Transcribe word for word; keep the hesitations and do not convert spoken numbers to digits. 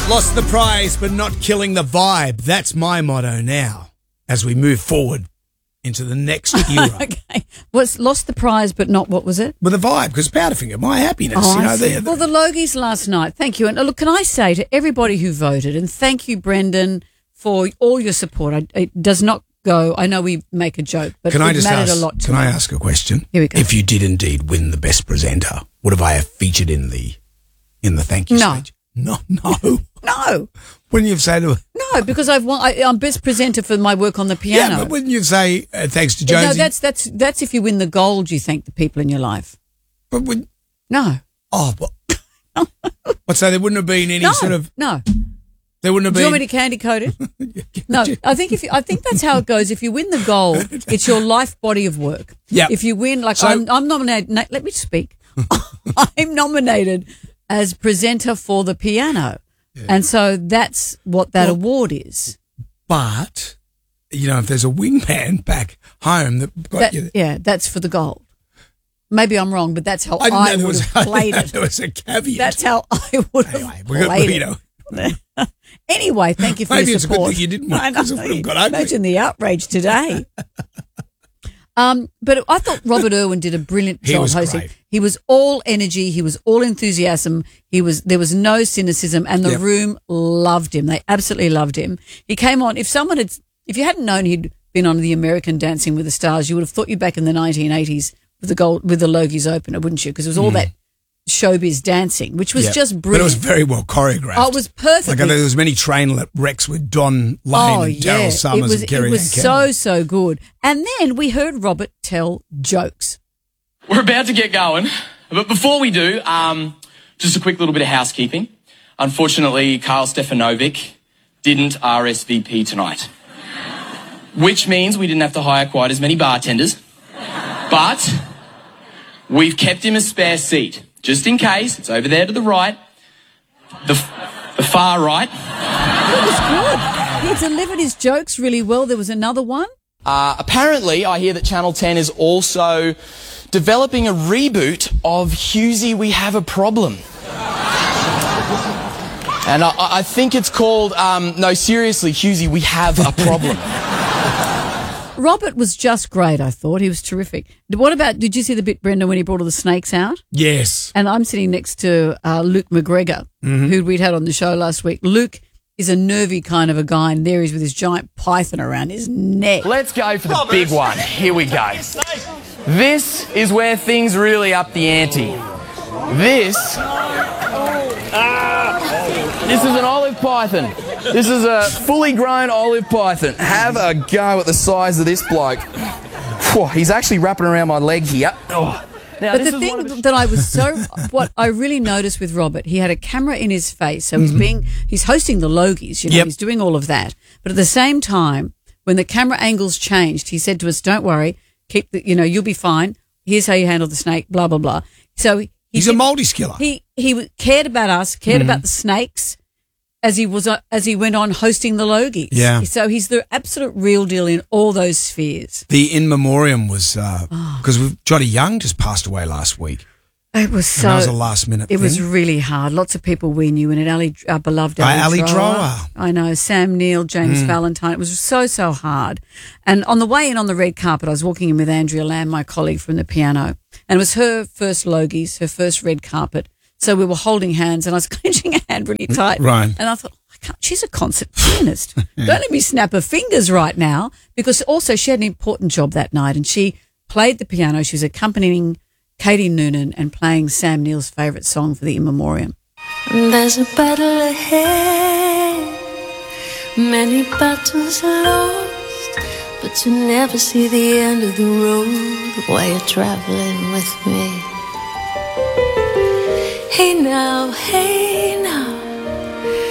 Lost the prize, but not killing the vibe. That's my motto now as we move forward into the next era. Okay. What's lost the prize, but not what was it? With the vibe, because Powderfinger, my happiness. Oh, you know, I see. the, the, Well, the Logies last night. Thank you. And uh, look, can I say to everybody who voted, and thank you, Brendan, for all your support. I, it does not go. I know we make a joke, but can it I just mattered ask, a lot to Can me. I ask a question? Here we go. If you did indeed win the best presenter, would have I have featured in the in the thank you No. stage? No, no, No, Wouldn't you say to her? no, because I've won. I, I'm best presenter for my work on the piano. Yeah, but wouldn't you say uh, thanks to no, Jonesy? that's that's that's if you win the gold, you thank the people in your life. But would, No, oh, but, what? So there wouldn't have been any no, sort of. no. There wouldn't have Do you been. want me to candy coat it? No, I think if you, I think that's how it goes. If you win the gold, it's your life body of work. Yeah. If you win, like So- I'm, I'm nominated. na- Let me speak. I'm nominated as presenter for the piano, and so that's what that Well- award is. But you know, if there's a wingman back home that got That, you. yeah, that's for the gold. Maybe I'm wrong, but that's how I I, didn't know there would was, have played I didn't know it. there was a caveat. That's how I would have anyway, we're gonna, played you it. know, Anyway, thank you for maybe your it's a good support. thing you didn't win I because it know. would have got ugly. Imagine the outrage today. um, but I thought Robert Irwin did a brilliant He job was hosting. great. He was all energy. He was all enthusiasm. He was there was no cynicism, and the Yep. room loved him. They absolutely loved him. He came on. If someone had, if you hadn't known he'd been on the American Dancing with the Stars, you would have thought you back in the nineteen eighties with the gold with the Logies opener, wouldn't you? Because it was all that showbiz dancing, which was Mm. Yeah. just But it brilliant. was very well choreographed. Oh, it was perfect. Like there was many train wrecks with Don Lane Oh, and Daryl yeah. Summers it was, and Kerry It was Ann so, Kennedy. so good. And then we heard Robert tell jokes. We're about to get going, but before we do, um, just a quick little bit of housekeeping. Unfortunately, Carl Stefanovic didn't R S V P tonight, which means we didn't have to hire quite as many bartenders, but we've kept him a spare seat, just in case. It's over there to the right, the, the far right. It was good. He delivered his jokes really well. There was another one. Uh, apparently, I hear that Channel ten is also developing a reboot of Hughesy, We Have a Problem. And I, I think it's called, um, no, seriously, Hughesy, We Have a Problem. Robert was just great, I thought. He was terrific. What about, did you see the bit, Brenda, when he brought all the snakes out? Yes. And I'm sitting next to uh, Luke McGregor, Mm-hmm. who we'd had on the show last week. Luke is a nervy kind of a guy, and there he is with his giant python around his neck. Let's go for the big one. Here we go. This is where things really up the ante. This... This is an olive python. This is a fully grown olive python. Have a go at the size of this bloke. Whew, he's actually wrapping around my leg here. Oh. Now, But this the is thing one of the- that I was so, what I really noticed with Robert, he had a camera in his face. So he's being, he's hosting the Logies, you know, Yep. he's doing all of that. But at the same time, when the camera angles changed, he said to us, don't worry, keep the, you know, you'll be fine. Here's how you handle the snake, blah, blah, blah. So he, He's a did- multi skiller. He, he cared about us, cared about the snakes as he was, uh, as he went on hosting the Logies. Yeah. So he's the absolute real deal in all those spheres. The in memoriam was Oh. because Johnny Young just passed away last week. It was And that was so, a last minute. it was thing. really hard. Lots of people we knew in it. Ali, our beloved By Ali, Ali Drower. Drower. I know. Sam Neill, James Valentine. It was so, so hard. And on the way in on the red carpet, I was walking in with Andrea Lamb, my colleague from the piano. And it was her first Logies, her first red carpet. So we were holding hands and I was clenching a hand really tight. Right. And I thought, I can't, she's a concert pianist. Don't let me snap her fingers right now. Because also she had an important job that night and she played the piano. She was accompanying Katie Noonan and playing Sam Neill's favourite song for the In Memoriam. There's a battle ahead, many battles lost, but you never see the end of the road while you're traveling with me. Hey now, hey